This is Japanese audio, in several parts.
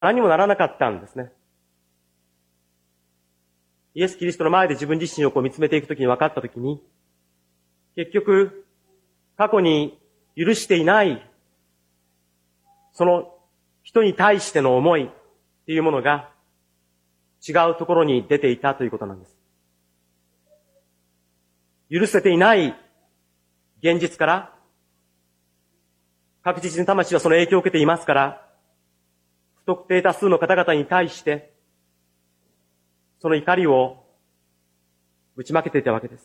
何にもならなかったんですね。イエス・キリストの前で自分自身を見つめていくときに分かったときに、結局、過去に許していない、その人に対しての思いっていうものが違うところに出ていたということなんです。許せていない現実から、確実に魂はその影響を受けていますから、不特定多数の方々に対して、その怒りをぶちまけていたわけです。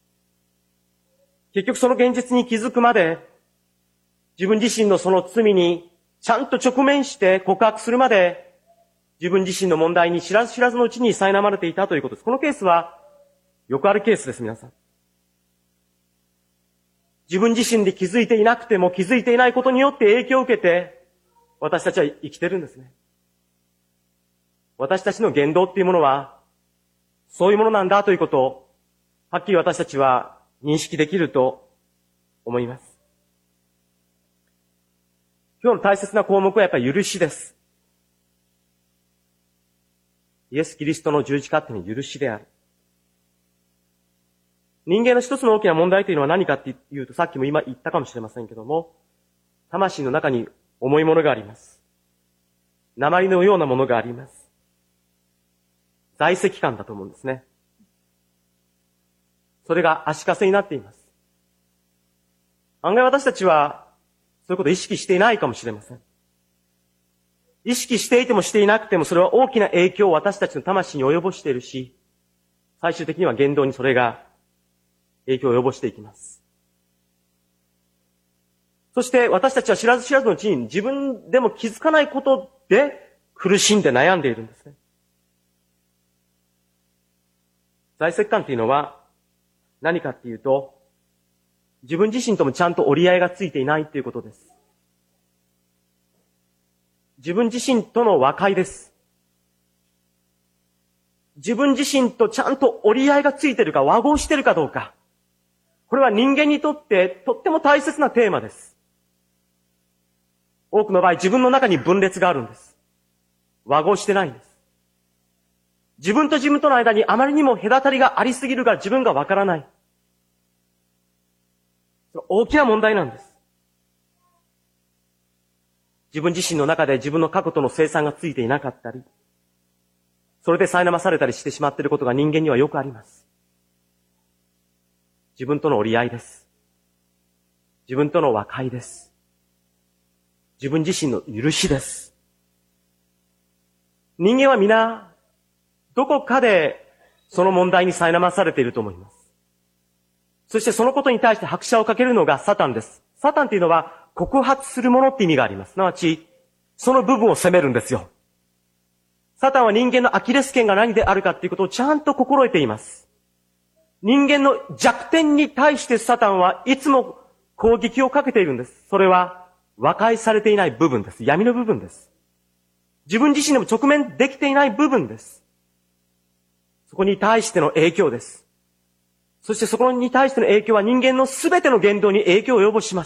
結局その現実に気づくまで、自分自身のその罪にちゃんと直面して告白するまで、自分自身の問題に知らず知らずのうちに苛まれていたということです。このケースはよくあるケースです、皆さん。自分自身で気づいていなくても気づいていないことによって影響を受けて、私たちは生きてるんですね。私たちの言動っていうものは、そういうものなんだということを、はっきり私たちは認識できると思います。今日の大切な項目はやっぱり許しです。イエス・キリストの十字架っていうのは許しである。人間の一つの大きな問題というのは何かっていうと、さっきも今言ったかもしれませんけども、魂の中に重いものがあります。鉛のようなものがあります。在籍感だと思うんですね。それが足かせになっています。案外私たちは、そういうことを意識していないかもしれません。意識していてもしていなくても、それは大きな影響を私たちの魂に及ぼしているし、最終的には言動にそれが影響を及ぼしていきます。そして私たちは知らず知らずのうちに自分でも気づかないことで苦しんで悩んでいるんですね。在籍感というのは何かっていうと、自分自身ともちゃんと折り合いがついていないということです。自分自身との和解です。自分自身とちゃんと折り合いがついているか和合しているかどうか。これは人間にとってとっても大切なテーマです。多くの場合自分の中に分裂があるんです。和合してないんです。自分と自分との間にあまりにも隔たりがありすぎるから自分がわからない。大きな問題なんです。自分自身の中で自分の過去との清算がついていなかったり、それで苛まされたりしてしまっていることが人間にはよくあります。自分との折り合いです。自分との和解です。自分自身の許しです。人間は皆、どこかでその問題に苛まされていると思います。そしてそのことに対して拍車をかけるのがサタンです。サタンというのは告発するものって意味があります。すなわち、その部分を責めるんですよ。サタンは人間のアキレス腱が何であるかっていうことをちゃんと心得ています。人間の弱点に対してサタンはいつも攻撃をかけているんです。それは和解されていない部分です。闇の部分です。自分自身でも直面できていない部分です。そこに対しての影響です。そしてそこに対しての影響は人間のすべての言動に影響を及ぼします。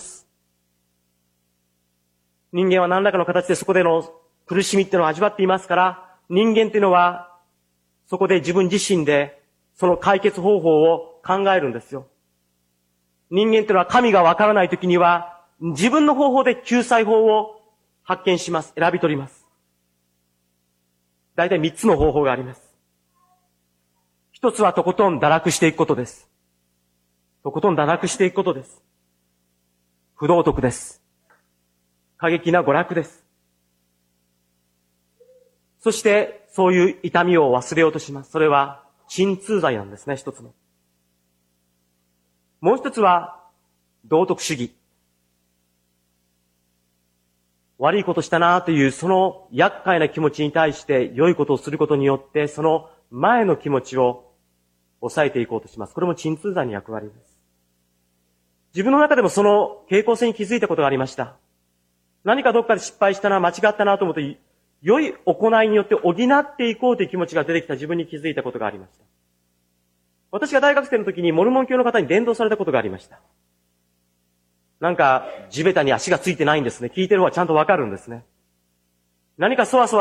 人間は何らかの形でそこでの苦しみっていうのを味わっていますから、人間っていうのはそこで自分自身でその解決方法を考えるんですよ。人間っていうのは神がわからないときには自分の方法で救済法を発見します。選び取ります。大体3つの方法があります。一つはとことん堕落していくことです。とことん堕落していくことです。不道徳です。過激な娯楽です。そして、そういう痛みを忘れようとします。それは、鎮痛剤なんですね、一つの。もう一つは、道徳主義。悪いことしたなという、その厄介な気持ちに対して良いことをすることによって、その前の気持ちを抑えていこうとします。これも鎮痛剤の役割です。自分の中でもその傾向性に気づいたことがありました。何かどっかで失敗したな、間違ったなと思うと、良い行いによって補っていこうという気持ちが出てきた自分に気づいたことがありました。私が大学生の時にモルモン教の方に伝道されたことがありました。なんか地べたに足がついてないんですね。聞いてる方はちゃんとわかるんですね。 何かそわそわ